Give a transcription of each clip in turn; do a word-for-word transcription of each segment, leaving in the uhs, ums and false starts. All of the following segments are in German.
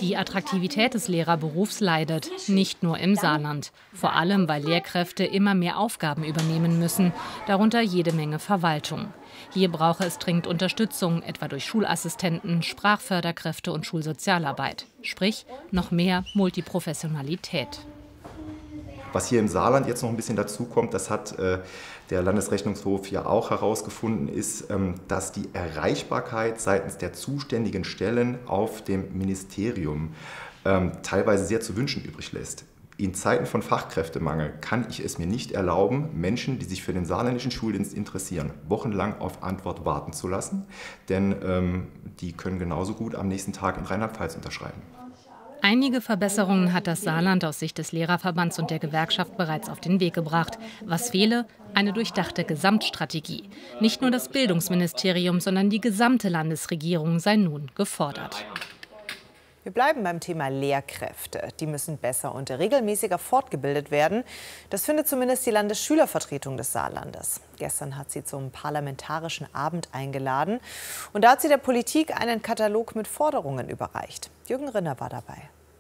Die Attraktivität des Lehrerberufs leidet, nicht nur im Saarland. Vor allem, weil Lehrkräfte immer mehr Aufgaben übernehmen müssen, darunter jede Menge Verwaltung. Hier brauche es dringend Unterstützung, etwa durch Schulassistenten, Sprachförderkräfte und Schulsozialarbeit. Sprich, noch mehr Multiprofessionalität. Was hier im Saarland jetzt noch ein bisschen dazu kommt, das hat äh, der Landesrechnungshof ja auch herausgefunden, ist, ähm, dass die Erreichbarkeit seitens der zuständigen Stellen auf dem Ministerium ähm, teilweise sehr zu wünschen übrig lässt. In Zeiten von Fachkräftemangel kann ich es mir nicht erlauben, Menschen, die sich für den saarländischen Schuldienst interessieren, wochenlang auf Antwort warten zu lassen, denn ähm, die können genauso gut am nächsten Tag in Rheinland-Pfalz unterschreiben. Einige Verbesserungen hat das Saarland aus Sicht des Lehrerverbands und der Gewerkschaft bereits auf den Weg gebracht. Was fehle? Eine durchdachte Gesamtstrategie. Nicht nur das Bildungsministerium, sondern die gesamte Landesregierung sei nun gefordert. Wir bleiben beim Thema Lehrkräfte. Die müssen besser und regelmäßiger fortgebildet werden. Das findet zumindest die Landesschülervertretung des Saarlandes. Gestern hat sie zum Parlamentarischen Abend eingeladen. Und da hat sie der Politik einen Katalog mit Forderungen überreicht. Jürgen Rinner war dabei.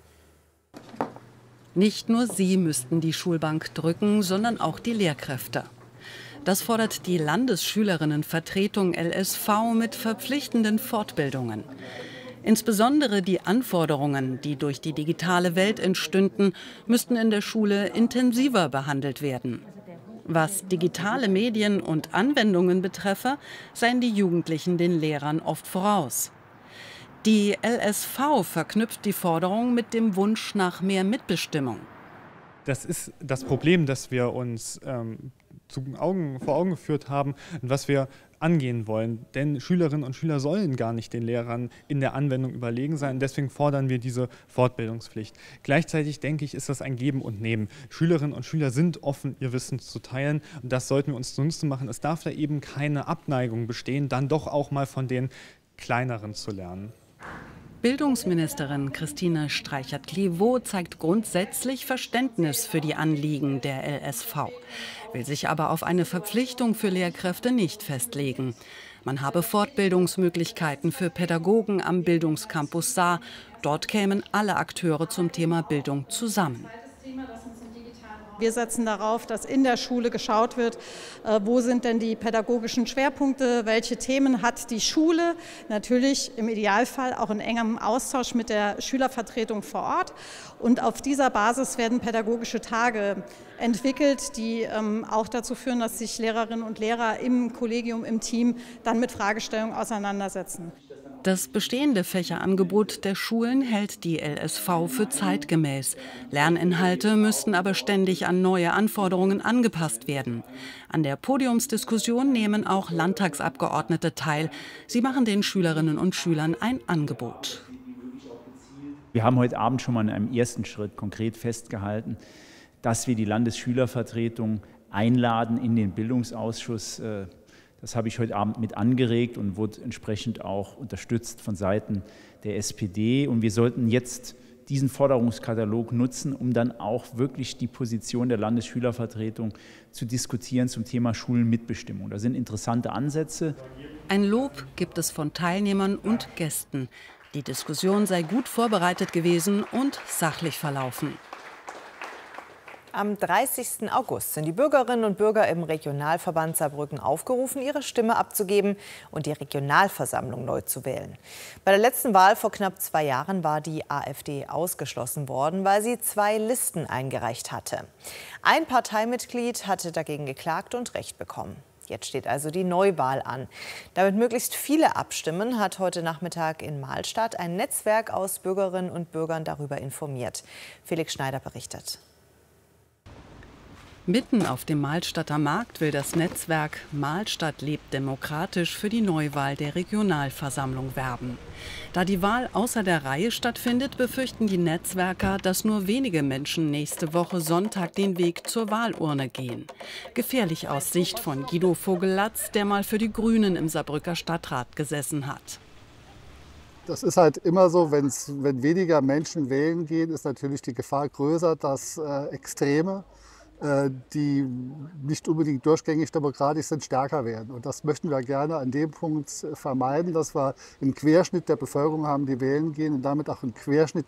Nicht nur sie müssten die Schulbank drücken, sondern auch die Lehrkräfte. Das fordert die Landesschülerinnenvertretung L S V mit verpflichtenden Fortbildungen. Insbesondere die Anforderungen, die durch die digitale Welt entstünden, müssten in der Schule intensiver behandelt werden. Was digitale Medien und Anwendungen betreffe, seien die Jugendlichen den Lehrern oft voraus. Die L S V verknüpft die Forderung mit dem Wunsch nach mehr Mitbestimmung. Das ist das Problem, das wir uns ähm, zu Augen, vor Augen geführt haben und was wir angehen wollen. Denn Schülerinnen und Schüler sollen gar nicht den Lehrern in der Anwendung überlegen sein. Deswegen fordern wir diese Fortbildungspflicht. Gleichzeitig denke ich, ist das ein Geben und Nehmen. Schülerinnen und Schüler sind offen, ihr Wissen zu teilen. Und das sollten wir uns zunutze machen. Es darf da eben keine Abneigung bestehen, dann doch auch mal von den Kleineren zu lernen. Bildungsministerin Christine Streichert-Clivaux zeigt grundsätzlich Verständnis für die Anliegen der L S V, will sich aber auf eine Verpflichtung für Lehrkräfte nicht festlegen. Man habe Fortbildungsmöglichkeiten für Pädagogen am Bildungscampus Saar. Dort kämen alle Akteure zum Thema Bildung zusammen. Wir setzen darauf, dass in der Schule geschaut wird, wo sind denn die pädagogischen Schwerpunkte, welche Themen hat die Schule. Natürlich im Idealfall auch in engem Austausch mit der Schülervertretung vor Ort. Und auf dieser Basis werden pädagogische Tage entwickelt, die ähm, auch dazu führen, dass sich Lehrerinnen und Lehrer im Kollegium, im Team dann mit Fragestellungen auseinandersetzen. Das bestehende Fächerangebot der Schulen hält die L S V für zeitgemäß. Lerninhalte müssten aber ständig an neue Anforderungen angepasst werden. An der Podiumsdiskussion nehmen auch Landtagsabgeordnete teil. Sie machen den Schülerinnen und Schülern ein Angebot. Wir haben heute Abend schon mal in einem ersten Schritt konkret festgehalten, dass wir die Landesschülervertretung einladen in den Bildungsausschuss. Das habe ich heute Abend mit angeregt und wurde entsprechend auch unterstützt von Seiten der S P D. Und wir sollten jetzt diesen Forderungskatalog nutzen, um dann auch wirklich die Position der Landesschülervertretung zu diskutieren zum Thema Schulenmitbestimmung. Da sind interessante Ansätze. Ein Lob gibt es von Teilnehmern und Gästen. Die Diskussion sei gut vorbereitet gewesen und sachlich verlaufen. Am dreißigsten August sind die Bürgerinnen und Bürger im Regionalverband Saarbrücken aufgerufen, ihre Stimme abzugeben und die Regionalversammlung neu zu wählen. Bei der letzten Wahl vor knapp zwei Jahren war die AfD ausgeschlossen worden, weil sie zwei Listen eingereicht hatte. Ein Parteimitglied hatte dagegen geklagt und Recht bekommen. Jetzt steht also die Neuwahl an. Damit möglichst viele abstimmen, hat heute Nachmittag in Mahlstadt ein Netzwerk aus Bürgerinnen und Bürgern darüber informiert. Felix Schneider berichtet. Mitten auf dem Mahlstadter Markt will das Netzwerk Mahlstadt lebt demokratisch für die Neuwahl der Regionalversammlung werben. Da die Wahl außer der Reihe stattfindet, befürchten die Netzwerker, dass nur wenige Menschen nächste Woche Sonntag den Weg zur Wahlurne gehen. Gefährlich aus Sicht von Guido Vogel-Latz, der mal für die Grünen im Saarbrücker Stadtrat gesessen hat. Das ist halt immer so, wenn's, wenn weniger Menschen wählen gehen, ist natürlich die Gefahr größer, dass äh, Extreme, die nicht unbedingt durchgängig demokratisch sind, stärker werden. Und das möchten wir gerne an dem Punkt vermeiden, dass wir einen Querschnitt der Bevölkerung haben, die wählen gehen und damit auch einen Querschnitt